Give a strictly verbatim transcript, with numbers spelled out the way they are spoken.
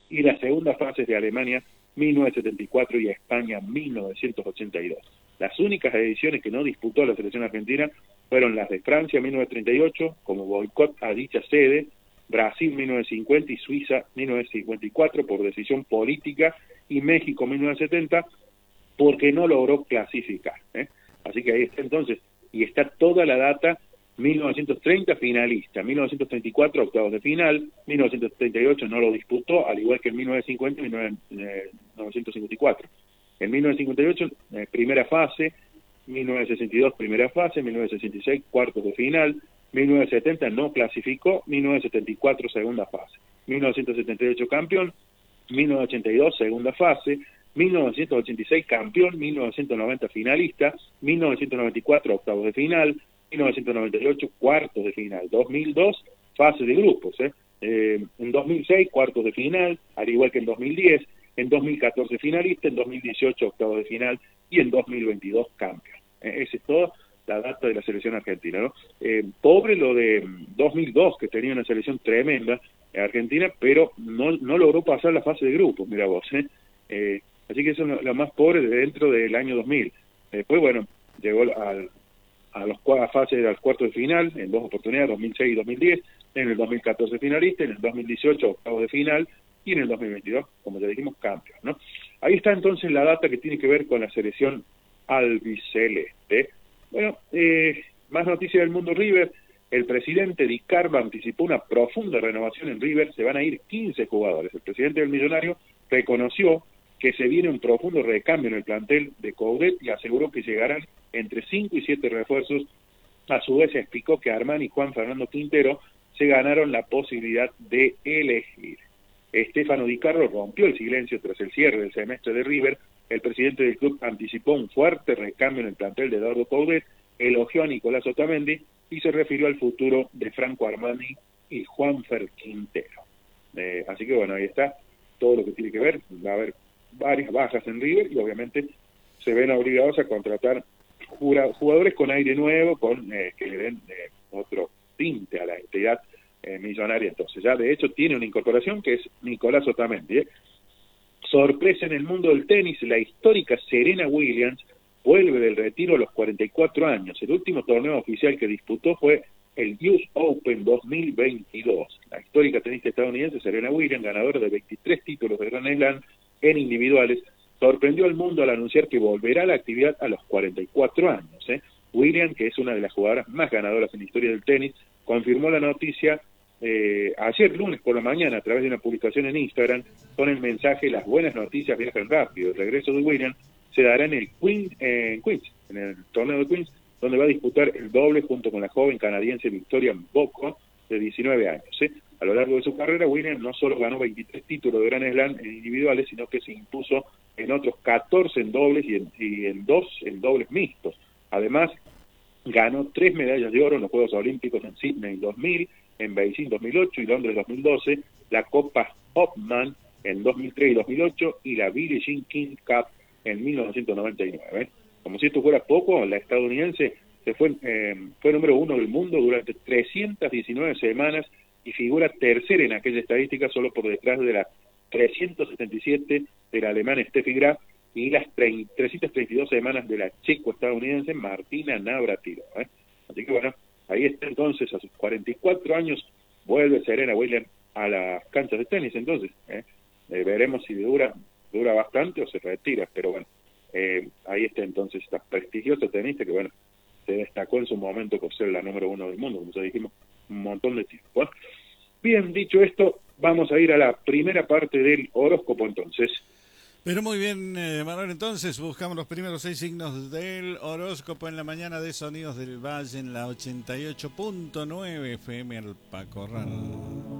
y las segundas fases de Alemania mil novecientos setenta y cuatro y España mil novecientos ochenta y dos. Las únicas ediciones que no disputó la selección argentina fueron las de Francia mil novecientos treinta y ocho, como boicot a dicha sede, Brasil mil novecientos cincuenta y Suiza mil novecientos cincuenta y cuatro por decisión política, y México mil novecientos setenta porque no logró clasificar, ¿eh? Así que ahí está entonces, y está toda la data. Mil novecientos treinta finalista, mil novecientos treinta y cuatro octavos de final, mil novecientos treinta y ocho no lo disputó, al igual que en mil novecientos cincuenta y mil novecientos cincuenta y cuatro. En mil novecientos cincuenta y ocho, eh, primera fase, mil novecientos sesenta y dos, primera fase, mil novecientos sesenta y seis, cuartos de final, mil novecientos setenta no clasificó, mil novecientos setenta y cuatro, segunda fase, mil novecientos setenta y ocho campeón, mil novecientos ochenta y dos, segunda fase, mil novecientos ochenta y seis campeón, mil novecientos noventa finalista, mil novecientos noventa y cuatro octavos de final, mil novecientos noventa y ocho cuartos de final, dos mil dos fase de grupos, ¿eh? Eh, en dos mil seis cuartos de final, al igual que en dos mil diez, en dos mil catorce finalista, en dos mil dieciocho octavos de final y en dos mil veintidós campeón. Eh, esa es toda la data de la selección argentina, ¿no? Eh, pobre lo de dos mil dos, que tenía una selección tremenda en Argentina, pero no, no logró pasar la fase de grupos, mira vos, ¿eh? Eh, así que eso es lo, lo más pobre de dentro del año dos mil. Después, bueno, llegó al a los a fases de los cuartos de final, en dos oportunidades, dos mil seis y dos mil diez, en el dos mil catorce finalista, en el dos mil dieciocho octavos de final, y en el dos mil veintidós, como ya dijimos, campeón, ¿no? Ahí está entonces la data que tiene que ver con la selección albiceleste. Bueno, eh, más noticias del mundo River. El presidente Di Carlo anticipó una profunda renovación en River, se van a ir quince jugadores. El presidente del Millonario reconoció que se viene un profundo recambio en el plantel de Coudet y aseguró que llegarán entre cinco y siete refuerzos. A su vez explicó que Armani y Juan Fernando Quintero se ganaron la posibilidad de elegir. Estefano Di Carlo rompió el silencio tras el cierre del semestre de River. El presidente del club anticipó un fuerte recambio en el plantel de Eduardo Coudet, elogió a Nicolás Otamendi y se refirió al futuro de Franco Armani y Juanfer Quintero. Eh, así que bueno, ahí está todo lo que tiene que ver. Va a haber varias bajas en River y obviamente se ven obligados a contratar jugadores con aire nuevo, con eh, que le den eh, otro tinte a la entidad eh, millonaria. Entonces ya de hecho tiene una incorporación que es Nicolás Otamendi. ¿eh? Sorpresa en el mundo del tenis, la histórica Serena Williams vuelve del retiro a los cuarenta y cuatro años. El último torneo oficial que disputó fue el U S Open dos mil veintidós. La histórica tenista estadounidense Serena Williams, ganadora de veintitrés títulos de Grand Slam en individuales, sorprendió al mundo al anunciar que volverá a la actividad a los cuarenta y cuatro años. ¿eh? Williams, que es una de las jugadoras más ganadoras en la historia del tenis, confirmó la noticia eh, ayer lunes por la mañana a través de una publicación en Instagram con el mensaje: las buenas noticias viajan rápido. El regreso de Williams se dará en el Queen, eh, en Queens, en el torneo de Queens, donde va a disputar el doble junto con la joven canadiense Victoria Mboko, de diecinueve años. ¿eh? A lo largo de su carrera, Williams no solo ganó veintitrés títulos de Grand Slam en individuales, sino que se impuso en otros catorce en dobles y en, y en dos en dobles mixtos. Además, ganó tres medallas de oro en los Juegos Olímpicos en Sydney dos mil, en Beijing dos mil ocho y Londres dos mil doce, la Copa Hopman en dos mil tres y dos mil ocho y la Billie Jean King Cup en mil novecientos noventa y nueve. ¿eh? Como si esto fuera poco, la estadounidense se fue, eh, fue número uno del mundo durante trescientas diecinueve semanas y figura tercera en aquella estadística, solo por detrás de las trescientas setenta y siete del alemán Steffi Graf y las trescientas treinta y dos semanas de la checo-estadounidense Martina Navratilova. ¿eh? Así que bueno, ahí está entonces, a sus cuarenta y cuatro años, vuelve Serena Williams a las canchas de tenis. Entonces, ¿eh? Eh, veremos si dura, dura bastante o se retira, pero bueno, eh, ahí está entonces esta prestigiosa tenista que bueno, se destacó en su momento por ser la número uno del mundo, como ya dijimos, un montón de tiempo. Bueno, bien, dicho esto, vamos a ir a la primera parte del horóscopo entonces. Pero muy bien, eh, Manuel, entonces buscamos los primeros seis signos del horóscopo en la mañana de Sonidos del Valle en la ochenta y ocho punto nueve F M Alpacorral.